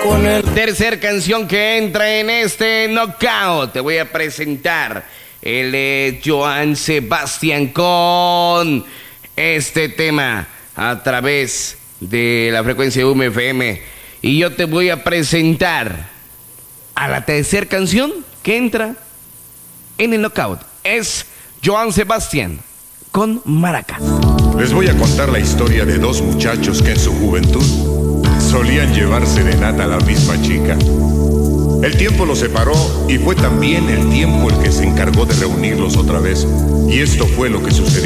con el... Tercer canción que entra en este knockout. Te voy a presentar. Él es Joan Sebastián con este tema a través de la frecuencia UMFM. Y yo te voy a presentar a la tercer canción que entra en el knockout. Es Joan Sebastián con Maracas. Les voy a contar la historia de dos muchachos que en su juventud solían llevar serenata a la misma chica. El tiempo los separó y fue también el tiempo el que se encargó de reunirlos otra vez. Y esto fue lo que sucedió.